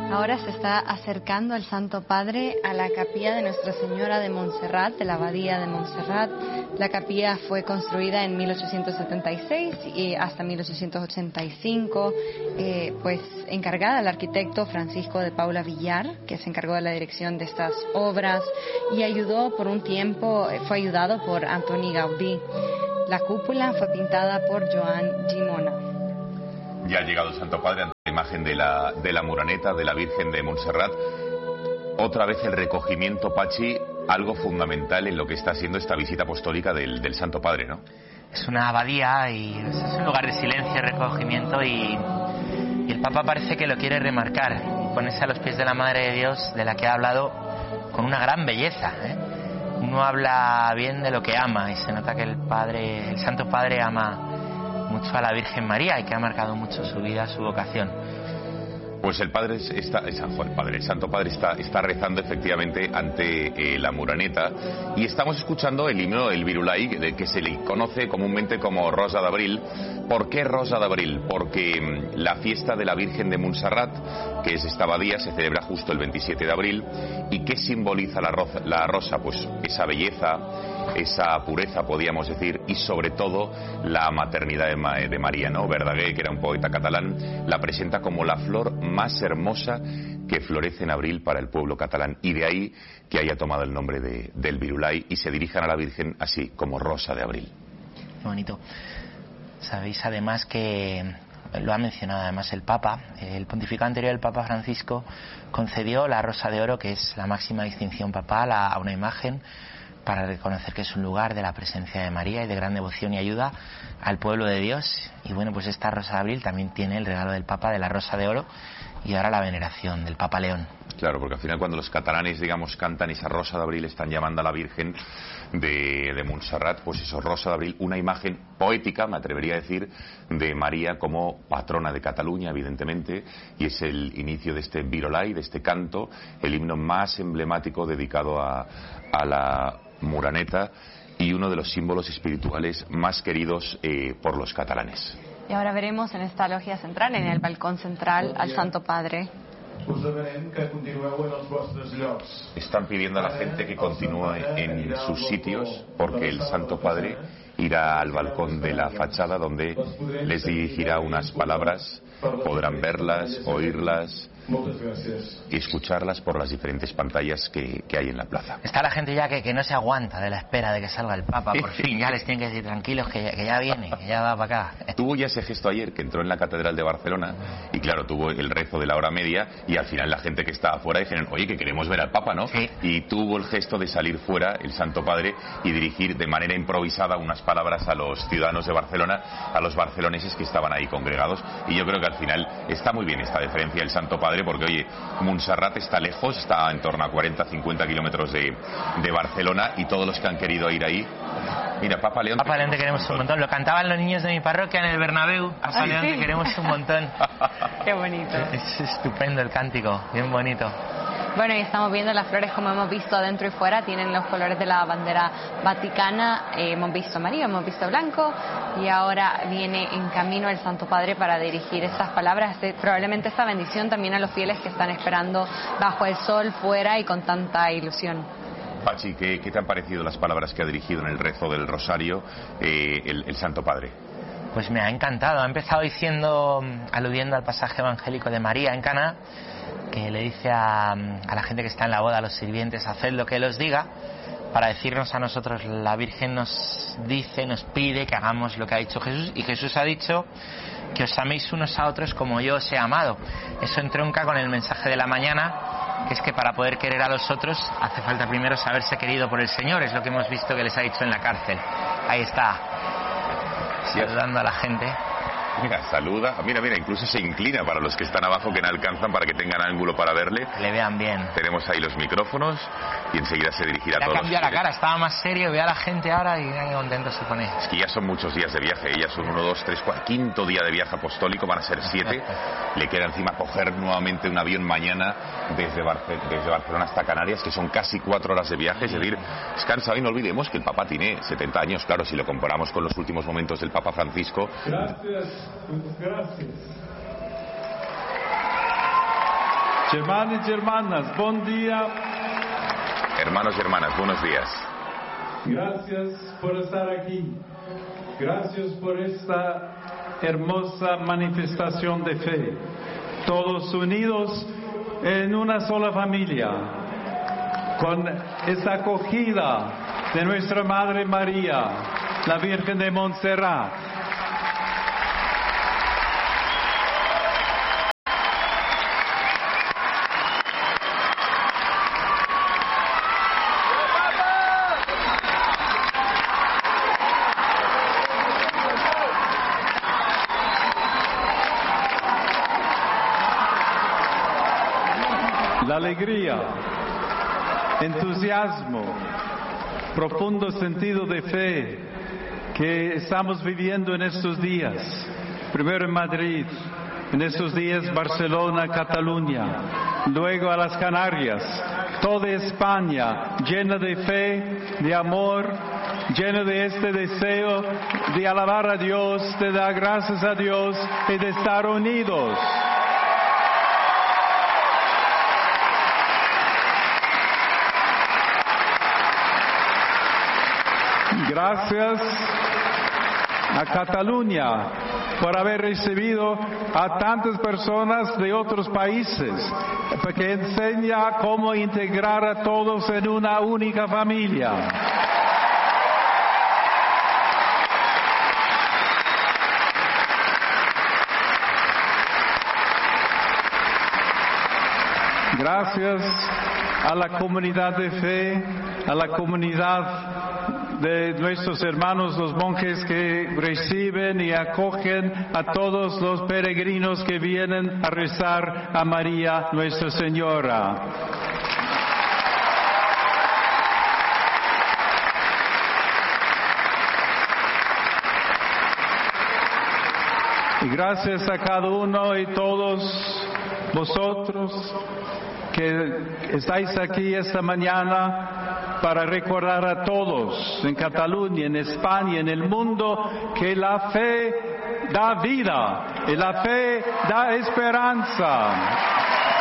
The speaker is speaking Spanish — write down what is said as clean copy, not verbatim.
Ahora se está acercando el Santo Padre a la capilla de Nuestra Señora de Montserrat, de la Abadía de Montserrat. La capilla fue construida en 1876 y hasta 1885, pues encargada al arquitecto Francisco de Paula Villar, que se encargó de la dirección de estas obras y ayudó por un tiempo, fue ayudado por Antoni Gaudí. La cúpula fue pintada por Joan Gimona. Ya ha llegado el Santo Padre ante la imagen de la Moreneta, de la Virgen de Montserrat. Otra vez el recogimiento, Pachi, algo fundamental en lo que está siendo esta visita apostólica del Santo Padre, ¿no? Es una abadía y es un lugar de silencio y recogimiento y el Papa parece que lo quiere remarcar y ponerse a los pies de la Madre de Dios, de la que ha hablado con una gran belleza, ¿eh? Uno habla bien de lo que ama y se nota que el Santo Padre ama mucho a la Virgen María y que ha marcado mucho su vida, su vocación. Pues el Santo Padre está rezando efectivamente ante la Moreneta y estamos escuchando el himno, el Virulai, que se le conoce comúnmente como Rosa d'Abril. ¿Por qué Rosa d'Abril? Porque la fiesta de la Virgen de Montserrat, que es esta abadía, se celebra justo el 27 de abril. ¿Y qué simboliza la rosa? Pues esa belleza, esa pureza, podríamos decir, y sobre todo la maternidad de María, ¿no? Verdaguer, que era un poeta catalán, la presenta como la flor más hermosa que florece en abril para el pueblo catalán, y de ahí que haya tomado el nombre del Virulai y se dirijan a la Virgen así, como Rosa de Abril. Qué bonito. Sabéis además que lo ha mencionado además el Papa, el pontificado anterior del Papa Francisco concedió la Rosa de Oro, que es la máxima distinción papal, a una imagen para reconocer que es un lugar de la presencia de María y de gran devoción y ayuda al pueblo de Dios. Y bueno, pues esta Rosa de Abril también tiene el regalo del Papa de la Rosa de Oro y ahora la veneración del Papa León. Claro, porque al final cuando los catalanes, digamos, cantan esa Rosa de Abril, están llamando a la Virgen de Montserrat, pues eso, Rosa de Abril, una imagen poética, me atrevería a decir, de María como patrona de Cataluña, evidentemente, y es el inicio de este Virolai, de este canto, el himno más emblemático dedicado a la Moreneta y uno de los símbolos espirituales más queridos por los catalanes. Y ahora veremos en esta logia central, en el balcón central, al Santo Padre. Están pidiendo a la gente que continúe en sus sitios porque el Santo Padre irá al balcón de la fachada donde les dirigirá unas palabras, podrán verlas, oírlas y escucharlas por las diferentes pantallas que hay en la plaza. Está la gente ya que no se aguanta de la espera de que salga el Papa, por fin ya les tienen que decir tranquilos que ya viene, que ya va para acá. Tuvo ya ese gesto ayer, que entró en la Catedral de Barcelona y claro, tuvo el rezo de la hora media y al final la gente que estaba afuera dijeron, oye, que queremos ver al Papa, ¿no? Sí. Y tuvo el gesto de salir fuera el Santo Padre y dirigir de manera improvisada unas palabras a los ciudadanos de Barcelona, a los barceloneses que estaban ahí congregados, y yo creo que al final está muy bien esta deferencia del Santo Padre porque, oye, Montserrat está lejos, está en torno a 40-50 kilómetros de Barcelona y todos los que han querido ir ahí. Mira, Papa León te queremos un montón. Lo cantaban los niños de mi parroquia en el Bernabéu. Papa León, te queremos un montón. Qué bonito. Es estupendo el cántico, bien bonito. Bueno, y estamos viendo las flores como hemos visto adentro y fuera, tienen los colores de la bandera vaticana, hemos visto amarillo, hemos visto blanco y ahora viene en camino el Santo Padre para dirigir estas palabras, probablemente esta bendición también a los fieles que están esperando bajo el sol fuera y con tanta ilusión. Pachi, ¿qué te han parecido las palabras que ha dirigido en el rezo del Rosario el Santo Padre? Pues me ha encantado, ha empezado diciendo, aludiendo al pasaje evangélico de María en Caná, que le dice a la gente que está en la boda, a los sirvientes, haced lo que Él os diga, para decirnos a nosotros, la Virgen nos dice, nos pide que hagamos lo que ha dicho Jesús, y Jesús ha dicho que os améis unos a otros como yo os he amado. Eso entronca con el mensaje de la mañana, que es que para poder querer a los otros hace falta primero saberse querido por el Señor, es lo que hemos visto que les ha dicho en la cárcel. Ahí está, saludando a la gente. Mira, saluda, mira, incluso se inclina para los que están abajo que no alcanzan para que tengan ángulo para verle. Que le vean bien. Tenemos ahí los micrófonos y enseguida se dirigirá a todos. Ya cambió la cara, estaba más serio, ve a la gente ahora y qué contento se pone. Es que ya son muchos días de viaje, ya son 1, 2, 3, 4, quinto día de viaje apostólico, van a ser 7. Le queda encima coger nuevamente un avión mañana desde Barcelona hasta Canarias, que son casi 4 horas de viaje, es decir, es cansado. Y no olvidemos que el Papa tiene 70 años, claro, si lo comparamos con los últimos momentos del Papa Francisco. Gracias, muchas gracias. Hermanos y hermanas, buen día. Hermanos y hermanas, buenos días. Gracias por estar aquí. Gracias por esta hermosa manifestación de fe. Todos unidos en una sola familia, con esta acogida de nuestra Madre María, la Virgen de Montserrat. La alegría, entusiasmo, profundo sentido de fe que estamos viviendo en estos días. Primero en Madrid, en estos días Barcelona, Cataluña, luego a las Canarias, toda España llena de fe, de amor, llena de este deseo de alabar a Dios, de dar gracias a Dios y de estar unidos. Gracias a Cataluña por haber recibido a tantas personas de otros países, porque enseña cómo integrar a todos en una única familia. Gracias a la comunidad de fe, a la comunidad de nuestros hermanos los monjes que reciben y acogen a todos los peregrinos que vienen a rezar a María Nuestra Señora. Y gracias a cada uno y todos vosotros que estáis aquí esta mañana para recordar a todos en Cataluña, en España, en el mundo, que la fe da vida y la fe da esperanza.